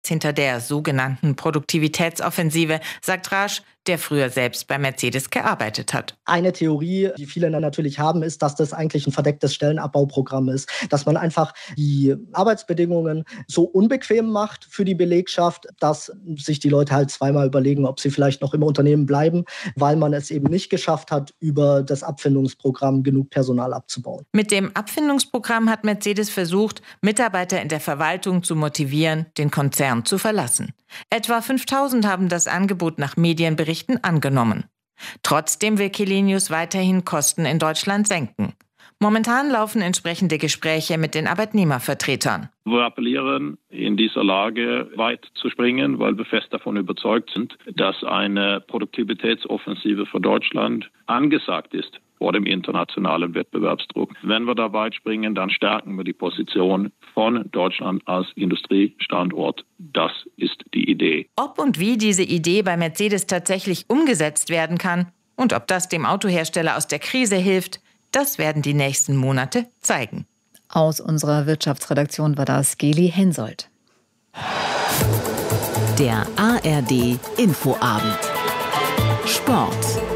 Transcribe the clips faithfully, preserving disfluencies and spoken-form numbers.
hinter der sogenannten Produktivitätsoffensive, sagt Rasch, der früher selbst bei Mercedes gearbeitet hat. Eine Theorie, die viele dann natürlich haben, ist, dass das eigentlich ein verdecktes Stellenabbauprogramm ist. Dass man einfach die Arbeitsbedingungen so unbequem macht für die Belegschaft, dass sich die Leute halt zweimal überlegen, ob sie vielleicht noch im Unternehmen bleiben, weil man es eben nicht geschafft hat, über das Abfindungsprogramm genug Personal abzubauen. Mit dem Abfindungsprogramm hat Mercedes versucht, Mitarbeiter in der Verwaltung zu motivieren, den Konzern zu verlassen. Etwa fünftausend haben das Angebot nach Medienberichten angenommen. Trotzdem will Källenius weiterhin Kosten in Deutschland senken. Momentan laufen entsprechende Gespräche mit den Arbeitnehmervertretern. Wir appellieren, in dieser Lage weit zu springen, weil wir fest davon überzeugt sind, dass eine Produktivitätsoffensive für Deutschland angesagt ist vor dem internationalen Wettbewerbsdruck. Wenn wir da weit springen, dann stärken wir die Position von Deutschland als Industriestandort. Das ist die Idee. Ob und wie diese Idee bei Mercedes tatsächlich umgesetzt werden kann und ob das dem Autohersteller aus der Krise hilft, das werden die nächsten Monate zeigen. Aus unserer Wirtschaftsredaktion war das Geli Hensoldt. Der A R D Infoabend. Sport.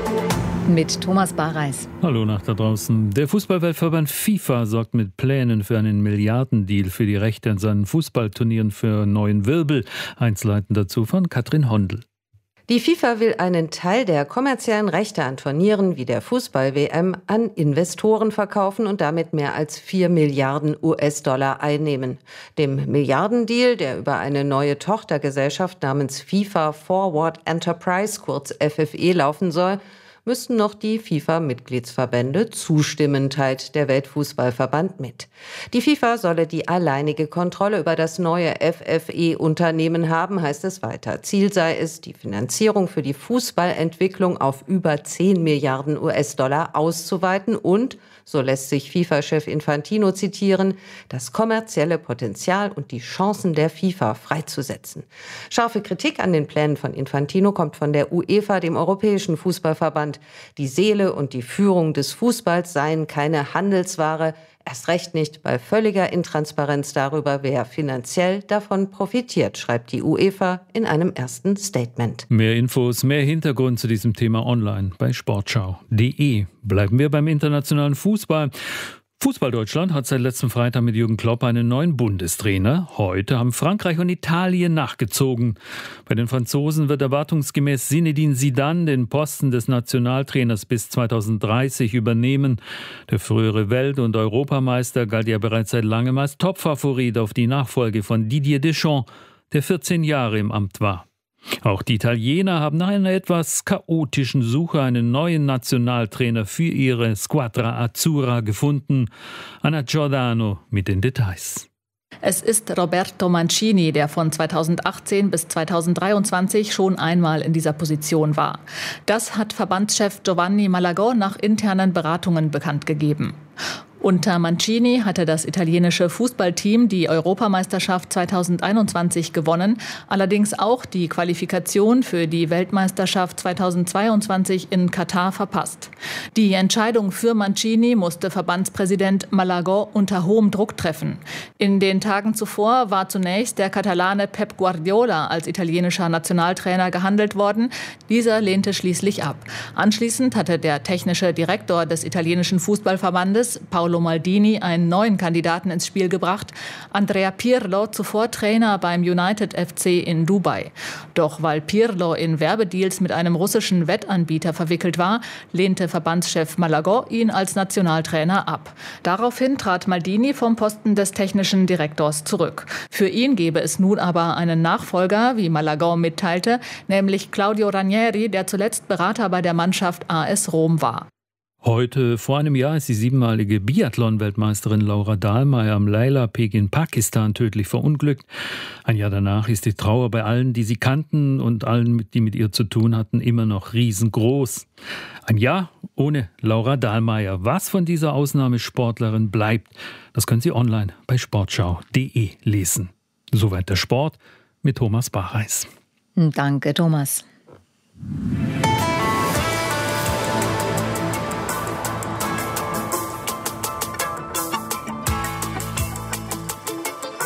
Mit Thomas Barreis. Hallo nach da draußen. Der Fußballweltverband FIFA sorgt mit Plänen für einen Milliardendeal für die Rechte an seinen Fußballturnieren für neuen Wirbel. Einzelheiten dazu von Katrin Hondel. Die FIFA will einen Teil der kommerziellen Rechte an Turnieren wie der Fußball-W M an Investoren verkaufen und damit mehr als vier Milliarden U S-Dollar einnehmen. Dem Milliardendeal, der über eine neue Tochtergesellschaft namens FIFA Forward Enterprise, kurz F F E, laufen soll, müssten noch die FIFA-Mitgliedsverbände zustimmen, teilt der Weltfußballverband mit. Die FIFA solle die alleinige Kontrolle über das neue F F E-Unternehmen haben, heißt es weiter. Ziel sei es, die Finanzierung für die Fußballentwicklung auf über zehn Milliarden U S-Dollar auszuweiten und, so lässt sich FIFA-Chef Infantino zitieren, das kommerzielle Potenzial und die Chancen der FIFA freizusetzen. Scharfe Kritik an den Plänen von Infantino kommt von der UEFA, dem Europäischen Fußballverband. Die Seele und die Führung des Fußballs seien keine Handelsware, erst recht nicht bei völliger Intransparenz darüber, wer finanziell davon profitiert, schreibt die UEFA in einem ersten Statement. Mehr Infos, mehr Hintergrund zu diesem Thema online bei sportschau punkt de. Bleiben wir beim internationalen Fußball. Fußball Deutschland hat seit letztem Freitag mit Jürgen Klopp einen neuen Bundestrainer. Heute haben Frankreich und Italien nachgezogen. Bei den Franzosen wird erwartungsgemäß Zinedine Zidane den Posten des Nationaltrainers bis zweitausenddreißig übernehmen. Der frühere Welt- und Europameister galt ja bereits seit langem als Topfavorit auf die Nachfolge von Didier Deschamps, der vierzehn Jahre im Amt war. Auch die Italiener haben nach einer etwas chaotischen Suche einen neuen Nationaltrainer für ihre Squadra Azzurra gefunden. Anna Giordano mit den Details. Es ist Roberto Mancini, der von zweitausendachtzehn bis zweitausenddreiundzwanzig schon einmal in dieser Position war. Das hat Verbandschef Giovanni Malagò nach internen Beratungen bekannt gegeben. Unter Mancini hatte das italienische Fußballteam die Europameisterschaft zweitausendeinundzwanzig gewonnen, allerdings auch die Qualifikation für die Weltmeisterschaft zweitausendzweiundzwanzig in Katar verpasst. Die Entscheidung für Mancini musste Verbandspräsident Malagò unter hohem Druck treffen. In den Tagen zuvor war zunächst der Katalane Pep Guardiola als italienischer Nationaltrainer gehandelt worden. Dieser lehnte schließlich ab. Anschließend hatte der technische Direktor des italienischen Fußballverbandes, Paolo Maldini, einen neuen Kandidaten ins Spiel gebracht, Andrea Pirlo, zuvor Trainer beim United F C in Dubai. Doch weil Pirlo in Werbedeals mit einem russischen Wettanbieter verwickelt war, lehnte Verbandschef Malagò ihn als Nationaltrainer ab. Daraufhin trat Maldini vom Posten des technischen Direktors zurück. Für ihn gebe es nun aber einen Nachfolger, wie Malagò mitteilte, nämlich Claudio Ranieri, der zuletzt Berater bei der Mannschaft A S Rom war. Heute vor einem Jahr ist die siebenmalige Biathlon-Weltmeisterin Laura Dahlmeier am Laila Peak in Pakistan tödlich verunglückt. Ein Jahr danach ist die Trauer bei allen, die sie kannten und allen, die mit ihr zu tun hatten, immer noch riesengroß. Ein Jahr ohne Laura Dahlmeier. Was von dieser Ausnahmesportlerin bleibt, das können Sie online bei sportschau punkt de lesen. Soweit der Sport mit Thomas Barreis. Danke, Thomas.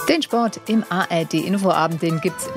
Den Sport im A R D Infoabend, den gibt's